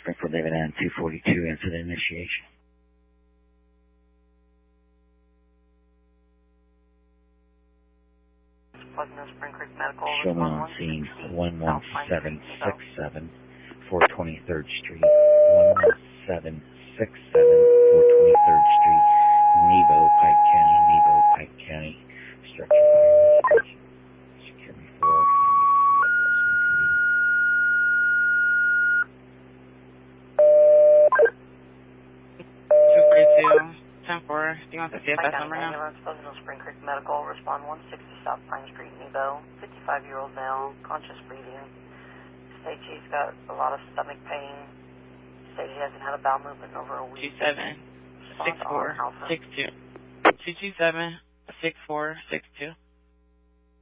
Springfield David N 242, answer the initiation. Spring Creek Medical. Show me on scene 11767, 423rd Street. 11767, 423rd Street, Nebo, Pike County. Structure fire investigation. Secure me for Do you want the CFS number now? Spring Creek Medical, respond 160 South Pine Street, Nebo, 55-year-old male, conscious breathing. State he's got a lot of stomach pain. State he hasn't had a bowel movement in over a week. 27-64-62. 227-64-62.